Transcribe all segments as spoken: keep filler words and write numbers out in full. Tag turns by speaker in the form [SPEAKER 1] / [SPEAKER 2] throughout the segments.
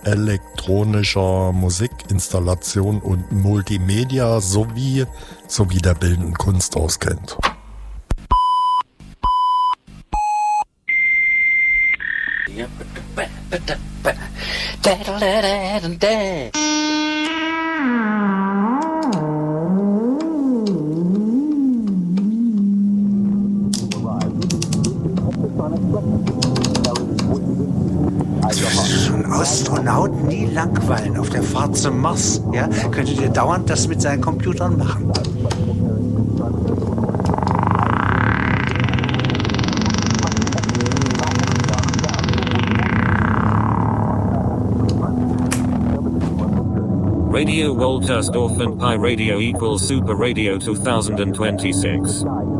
[SPEAKER 1] elektronischer Musikinstallation und Multimedia sowie, sowie der bildenden Kunst auskennt.
[SPEAKER 2] Schon Astronauten nie langweilen auf der Fahrt zum Mars. Ja? Könntet ihr dauernd das mit seinen Computern machen.
[SPEAKER 3] Radio Woltersdorf and Pi Radio equals Super Radio twenty twenty-six.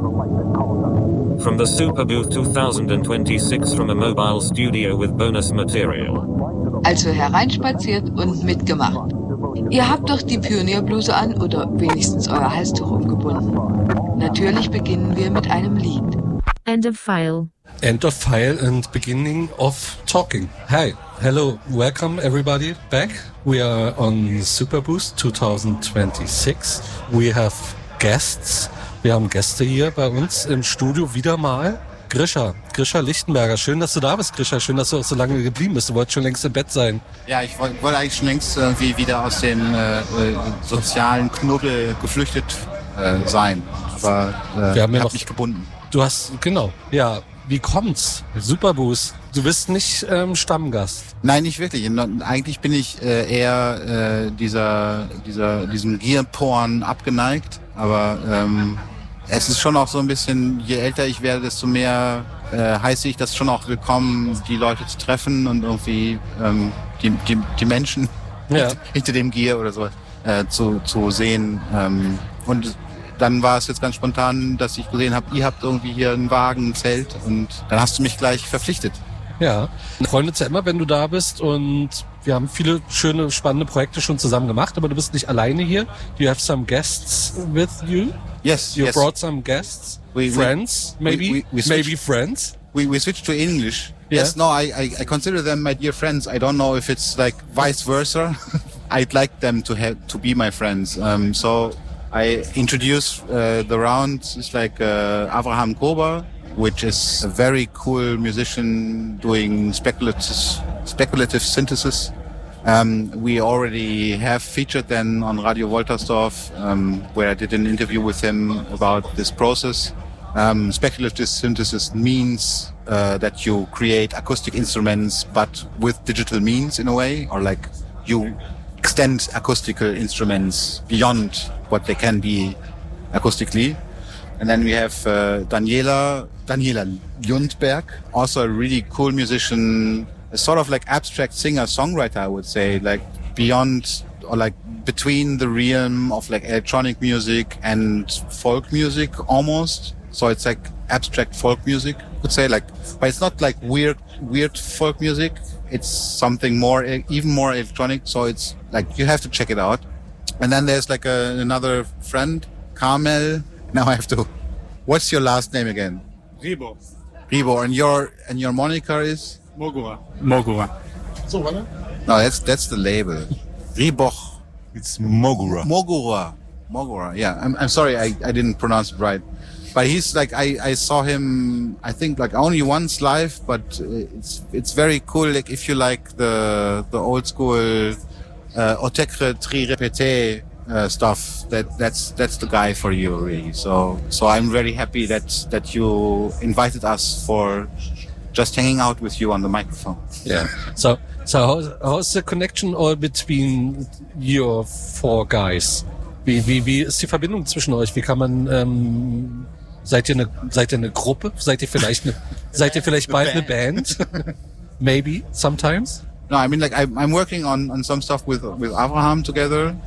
[SPEAKER 3] From the Super Booth twenty twenty-six from a mobile studio with bonus material.
[SPEAKER 4] Also hereinspaziert und mitgemacht. Ihr habt doch die Pionierbluse an oder wenigstens euer Halstuch umgebunden. Natürlich beginnen wir mit einem Lied.
[SPEAKER 5] End of file.
[SPEAKER 6] End of file and beginning of talking. Hi, hello, welcome everybody back. We are on Super Boost twenty twenty-six. We have guests. Wir haben Gäste hier bei uns im Studio wieder mal. Grisha, Grisha Lichtenberger. Schön, dass du da bist, Grisha. Schön, dass du auch so lange geblieben bist. Du wolltest schon längst im Bett sein.
[SPEAKER 7] Ja, ich wollte wollt eigentlich schon längst irgendwie wieder aus dem äh, sozialen Knubbel geflüchtet äh, sein. Aber äh,
[SPEAKER 6] Wir haben ja
[SPEAKER 7] hab
[SPEAKER 6] noch,
[SPEAKER 7] mich gebunden.
[SPEAKER 6] Du hast, genau, ja. Wie kommt's? Superboost. Du bist nicht ähm, Stammgast.
[SPEAKER 7] Nein, nicht wirklich. Eigentlich bin ich äh, eher äh, dieser, dieser, diesem Gear-Porn abgeneigt. Aber ähm, es ist schon auch so ein bisschen, je älter ich werde, desto mehr äh, heiße ich das schon auch willkommen, die Leute zu treffen und irgendwie ähm, die, die, die Menschen
[SPEAKER 6] ja.
[SPEAKER 7] hinter dem Gear oder so äh, zu, zu sehen. Ähm, und dann war es jetzt ganz spontan, dass ich gesehen habe, ihr habt irgendwie hier einen Wagen, ein Zelt und dann hast du mich gleich verpflichtet.
[SPEAKER 6] Ja, wir freuen uns ja immer, wenn du da bist und wir haben viele schöne, spannende Projekte schon zusammen gemacht, aber du bist nicht alleine hier. You have some guests with you?
[SPEAKER 7] Yes,
[SPEAKER 6] You
[SPEAKER 7] yes.
[SPEAKER 6] brought some guests?
[SPEAKER 7] We,
[SPEAKER 6] friends,
[SPEAKER 7] we,
[SPEAKER 6] maybe?
[SPEAKER 7] we, we
[SPEAKER 6] maybe friends?
[SPEAKER 7] We, we switched to English.
[SPEAKER 6] Yeah.
[SPEAKER 7] Yes, no, I, I, I consider them my dear friends. I don't know if it's like vice versa. I'd like them to have, to be my friends. Um, so I introduce uh, the round. It's like uh, Avraham Kober, which is a very cool musician doing speculative, speculative synthesis. Um, we already have featured then on Radio Woltersdorf, um, where I did an interview with him about this process. Um, speculative synthesis means uh, that you create acoustic instruments, but with digital means in a way, or like you extend acoustical instruments beyond what they can be acoustically. And then we have uh, Daniela, Daniela Lundberg, also a really cool musician, a sort of like abstract singer-songwriter, I would say, like beyond or like between the realm of like electronic music and folk music almost. So it's like abstract folk music, I would say, like, but it's not like weird, weird folk music. It's something more, even more electronic. So it's like, you have to check it out. And then there's like a, another friend, Carmel. Now I have to, what's your last name again?
[SPEAKER 8] Ribor.
[SPEAKER 7] Ribor. And your, and your moniker is?
[SPEAKER 8] Mogura. Mogura.
[SPEAKER 7] So, what? No, that's, that's the label. Ribor.
[SPEAKER 8] It's Mogura.
[SPEAKER 7] Mogura. Mogura. Yeah. I'm, I'm sorry. I, I didn't pronounce it right. But he's like, I, I saw him, I think like only once live, but it's, it's very cool. Like if you like the, the old school, uh, Otecre Tri Repete, uh, stuff, that, that's, that's the guy for you really. So, so I'm very happy that, that you invited us for just hanging out with you on the microphone.
[SPEAKER 6] Yeah. So, so how's, how's the connection all between your four guys? Wie, wie, wie ist die Verbindung zwischen euch? Wie kann man, ähm, seid ihr eine, seid ihr eine Gruppe? Seid ihr vielleicht eine, seid ihr vielleicht bald eine Band? Maybe, sometimes?
[SPEAKER 7] No, I mean, like, I'm, I'm working on, on some stuff with, with Avraham together.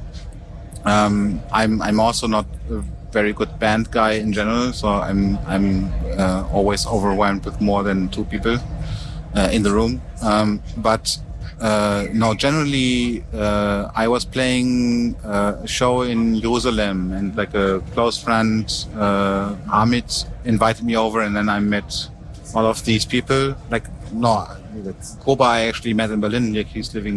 [SPEAKER 7] Um, I'm, I'm also not a very good band guy in general, so I'm, I'm, uh, always overwhelmed with more than two people, uh, in the room. Um, but, Uh, no, generally, uh, I was playing uh, a show in Jerusalem and like a close friend, uh, Amit, invited me over and then I met all of these people. Like, no, Koba I actually met in Berlin. Like, he's living